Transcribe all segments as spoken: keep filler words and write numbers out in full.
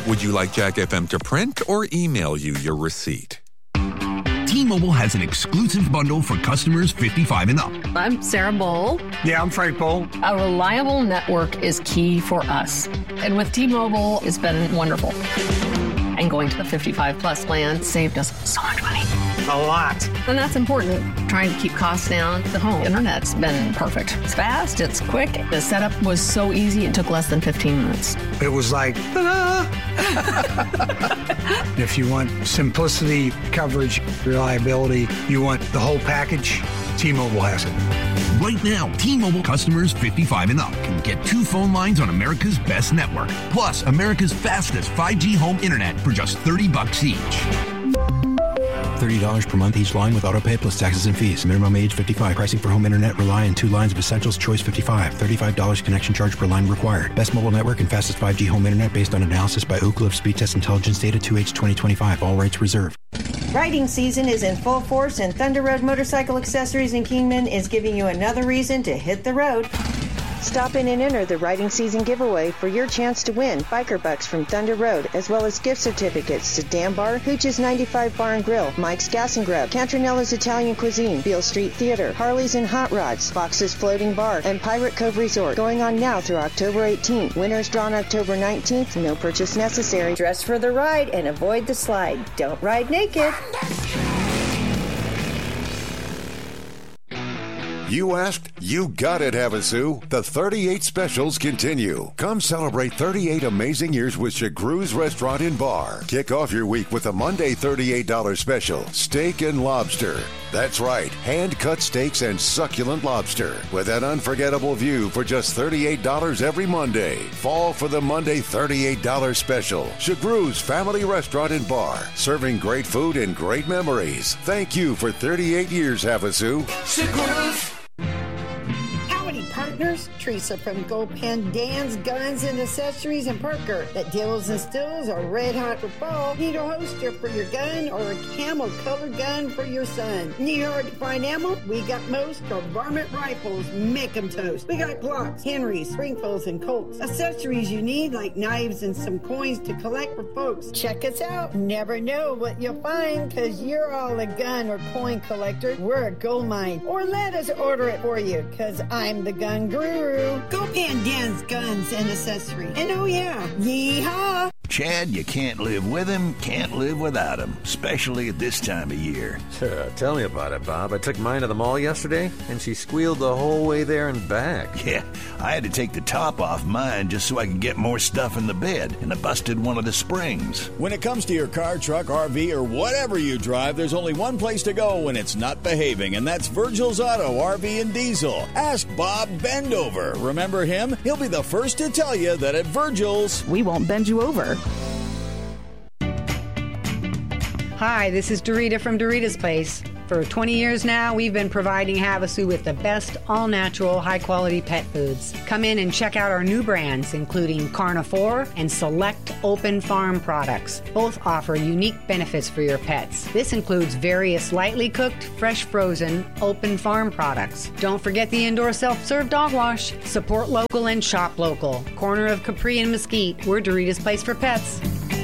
Would you like Jack F M to print or email you your receipt? T-Mobile has an exclusive bundle for customers fifty-five and up. I'm Sarah Bowl. Yeah, I'm Frank Bowl. A reliable network is key for us. And with T-Mobile, it's been wonderful. And going to the fifty-five plus plan saved us so much money. A lot. And that's important. Trying to keep costs down. The home internet's been perfect. It's fast, it's quick. The setup was so easy, it took less than fifteen minutes. It was like, ta-da! If you want simplicity, coverage, reliability, you want the whole package, T-Mobile has it. Right now, T-Mobile customers fifty-five and up can get two phone lines on America's best network, plus America's fastest five G home internet for just thirty bucks each. thirty dollars per month each line with autopay plus taxes and fees. Minimum age fifty-five. Pricing for home internet rely on two lines of Essentials Choice fifty-five. thirty-five dollars connection charge per line required. Best mobile network and fastest five G home internet based on analysis by Ookla of Speed Test Intelligence data two H twenty twenty-five. All rights reserved. Riding season is in full force, and Thunder Road Motorcycle Accessories in Kingman is giving you another reason to hit the road. Stop in and enter the riding season giveaway for your chance to win biker bucks from Thunder Road, as well as gift certificates to Dam Bar, Hooch's ninety-five Bar and Grill, Mike's Gas and Grub, Cantronella's Italian Cuisine, Beale Street Theater, Harley's and Hot Rods, Fox's Floating Bar, and Pirate Cove Resort. Going on now through October eighteenth. Winners drawn October nineteenth. No purchase necessary. Dress for the ride and avoid the slide. Don't ride naked. You asked, you got it, Havasu. The thirty-eight specials continue. Come celebrate thirty-eight amazing years with Chagroo's Restaurant and Bar. Kick off your week with a Monday thirty-eight dollars special, steak and lobster. That's right, hand-cut steaks and succulent lobster with an unforgettable view for just thirty-eight dollars every Monday. Fall for the Monday thirty-eight dollars special. Chagroo's Family Restaurant and Bar, serving great food and great memories. Thank you for thirty-eight years, Havasu. Chagroo's. Partners, Teresa from Gold Pen Dan's Guns and Accessories in Parker. That deals and stills are red hot for fall. Need a holster for your gun or a camel colored gun for your son? Need hard to find ammo? We got most or varmint rifles. Make them toast. We got Glocks, Henrys, Springfields, and Colts. Accessories you need like knives and some coins to collect for folks. Check us out. Never know what you'll find because you're all a gun or coin collector. We're a gold mine. Or let us order it for you because I'm the gun guru. Go Pan Dan's Guns and Accessories. And oh yeah, yeehaw! Chad, you can't live with him, can't live without him, especially at this time of year. Uh, tell me about it, Bob. I took mine to the mall yesterday, and she squealed the whole way there and back. Yeah, I had to take the top off mine just so I could get more stuff in the bed, and I busted one of the springs. When it comes to your car, truck, R V, or whatever you drive, there's only one place to go when it's not behaving, and that's Virgil's Auto, R V, and Diesel. Ask Bob Bendover. Remember him? He'll be the first to tell you that at Virgil's, we won't bend you over. Hi, this is Dorita from Dorita's Place. For twenty years now, we've been providing Havasu with the best all-natural, high-quality pet foods. Come in and check out our new brands, including Carnivore and Select Open Farm products. Both offer unique benefits for your pets. This includes various lightly cooked, fresh frozen, open farm products. Don't forget the indoor self-serve dog wash. Support local and shop local. Corner of Capri and Mesquite, we're Dorita's Place for Pets.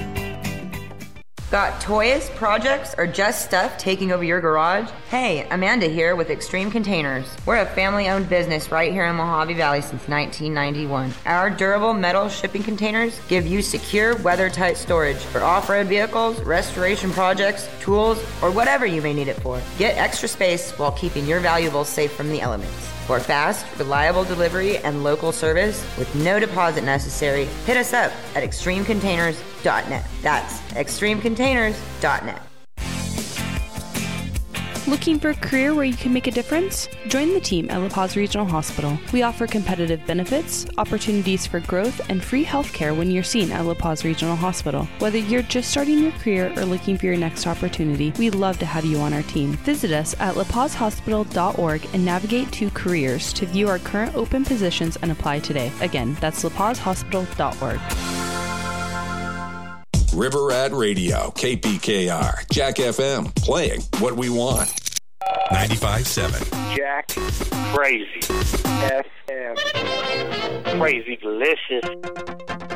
Got toys, projects, or just stuff taking over your garage? Hey, Amanda here with Extreme Containers. We're a family-owned business right here in Mojave Valley since nineteen ninety-one. Our durable metal shipping containers give you secure, weather-tight storage for off-road vehicles, restoration projects, tools, or whatever you may need it for. Get extra space while keeping your valuables safe from the elements. For fast, reliable delivery and local service with no deposit necessary, hit us up at extreme containers dot net. That's extreme containers dot net. Looking for a career where you can make a difference? Join the team at La Paz Regional Hospital. We offer competitive benefits, opportunities for growth, and free health care when you're seen at La Paz Regional Hospital. Whether you're just starting your career or looking for your next opportunity, we'd love to have you on our team. Visit us at la paz hospital dot org and navigate to careers to view our current open positions and apply today. Again, that's la paz hospital dot org. River Rat Radio, K P K R, Jack F M, playing what we want. ninety-five point seven. Jack, crazy. F M. Crazy delicious.